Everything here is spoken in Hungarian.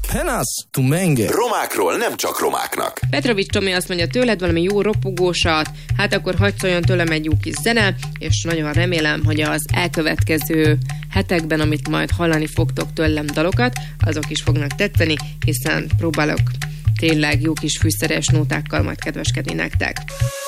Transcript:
Penas, tu menge. Romákról nem csak romáknak. Petrovics Tomi azt mondja, tőled valami jó ropogósat, hát akkor hadd szóljon tőlem egy jó kis zene, és nagyon remélem, hogy az elkövetkező hetekben, amit majd hallani fogtok tőlem dalokat, azok is fognak tetszeni, hiszen próbálok tényleg jó kis fűszeres nótákkal majd kedveskedni nektek.